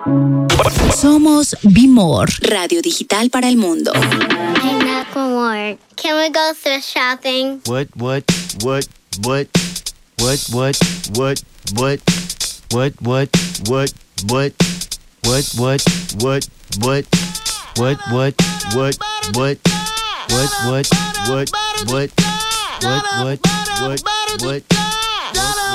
Somos Bimor, radio digital para el mundo. Hey, Macklemore, can we go thrift shopping? What?